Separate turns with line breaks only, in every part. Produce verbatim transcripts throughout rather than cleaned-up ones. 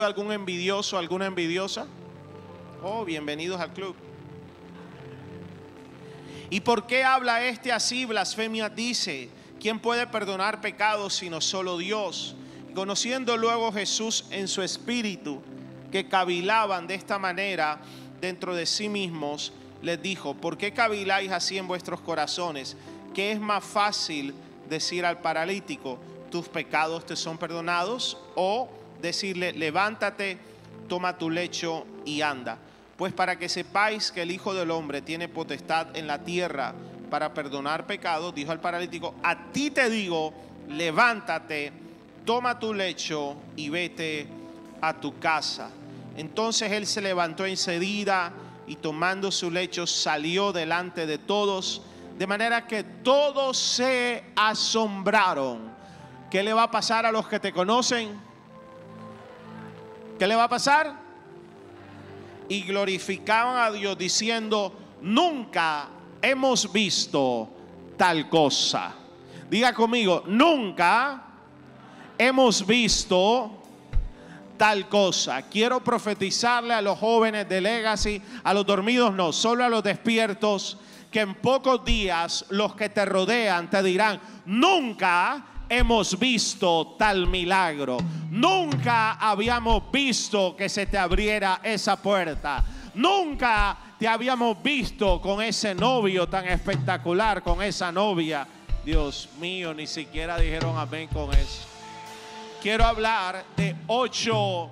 ¿Algún envidioso, alguna envidiosa? Oh, bienvenidos al club. ¿Y por qué habla este así? Blasfemia dice: ¿quién puede perdonar pecados sino solo Dios? Conociendo luego Jesús en su espíritu que cavilaban de esta manera dentro de sí mismos, les dijo: ¿por qué caviláis así en vuestros corazones? ¿Qué es más fácil decir al paralítico: tus pecados te son perdonados? O decirle: levántate, toma tu lecho y anda. Pues para que sepáis que el Hijo del Hombre tiene potestad en la tierra para perdonar pecados, dijo al paralítico: a ti te digo, levántate, toma tu lecho y vete a tu casa. Entonces él se levantó enseguida y tomando su lecho salió delante de todos, de manera que todos se asombraron. ¿Qué le va a pasar a los que te conocen? ¿Qué le va a pasar? Y glorificaban a Dios diciendo: nunca hemos visto tal cosa. Diga conmigo: nunca hemos visto tal cosa. Quiero profetizarle a los jóvenes de Legacy, a los dormidos no, solo a los despiertos, que en pocos días los que te rodean te dirán: nunca hemos visto tal milagro. Nunca habíamos visto que se te abriera esa puerta. Nunca te habíamos visto con ese novio tan espectacular, con esa novia. Dios mío, ni siquiera dijeron amén con eso. Quiero hablar de ocho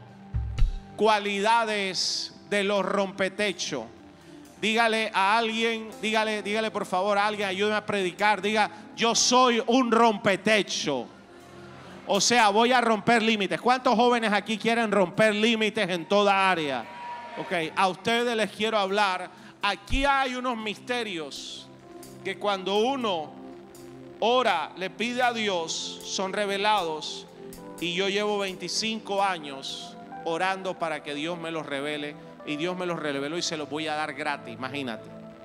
cualidades de los rompetechos. Dígale a alguien, dígale, dígale por favor a alguien, ayúdeme a predicar. Diga: yo soy un rompetecho. O sea, voy a romper límites. ¿Cuántos jóvenes aquí quieren romper límites en toda área? Ok, a ustedes les quiero hablar. Aquí hay unos misterios que cuando uno ora, le pide a Dios, son revelados. Y yo llevo veinticinco años orando para que Dios me los revele. Y Dios me los reveló y se los voy a dar gratis, imagínate.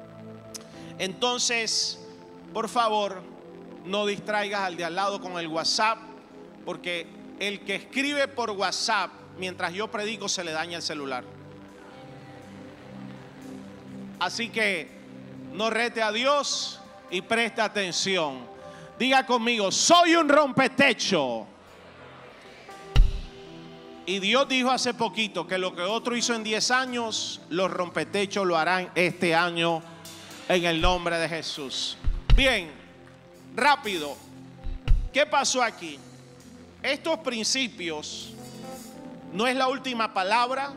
Entonces, por favor, no distraigas al de al lado con el WhatsApp, porque el que escribe por WhatsApp mientras yo predico se le daña el celular. Así que no rete a Dios y presta atención. Diga conmigo: soy un rompetecho. Y Dios dijo hace poquito que lo que otro hizo en diez años, los rompetechos lo harán este año en el nombre de Jesús. Bien, rápido. ¿Qué pasó aquí? Estos principios no es la última palabra.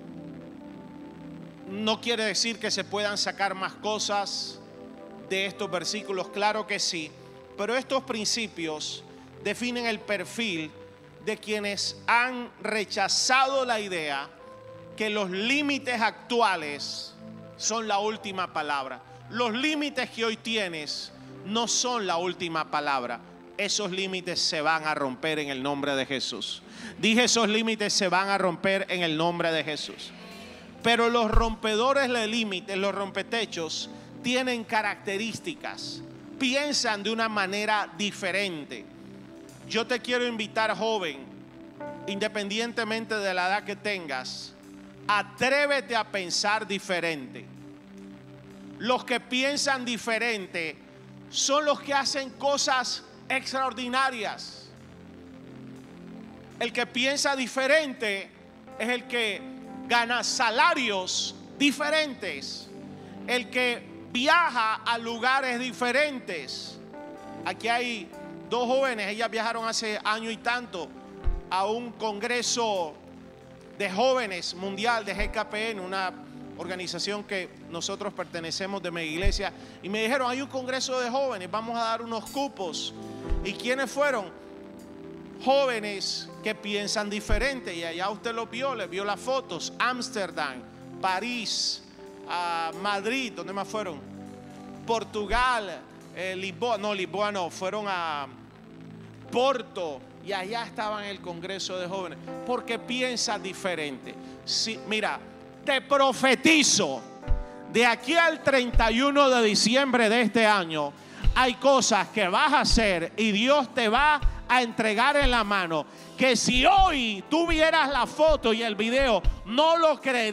No quiere decir que se puedan sacar más cosas de estos versículos, claro que sí. Pero estos principios definen el perfil de quienes han rechazado la idea que los límites actuales son la última palabra. Los límites que hoy tienes no son la última palabra. Esos límites se van a romper en el nombre de Jesús. Dije: esos límites se van a romper en el nombre de Jesús. Pero los rompedores de límites, los rompetechos, tienen características. Piensan de una manera diferente. Yo te quiero invitar, joven, independientemente de la edad que tengas, atrévete a pensar diferente. Los que piensan diferente son los que hacen cosas extraordinarias. El que piensa diferente es el que gana salarios diferentes, el que viaja a lugares diferentes. Aquí hay dos jóvenes, ellas viajaron hace año y tanto a un congreso de jóvenes mundial de G K P N, una organización que nosotros pertenecemos de mi iglesia, y me dijeron: hay un congreso de jóvenes, vamos a dar unos cupos. ¿Y quiénes fueron? Jóvenes que piensan diferente, y allá usted lo vio, le vio las fotos. Ámsterdam, París, uh, Madrid, ¿dónde más fueron? Portugal, eh, Lisboa, no, Lisboa no, fueron a Porto, y allá estaban en el congreso de jóvenes, porque piensa diferente. Sí, mira, te profetizo, de aquí al treinta y uno de diciembre de este año, hay cosas que vas a hacer y Dios te va a entregar en la mano, que si hoy tú vieras la foto y el video, no lo creerías.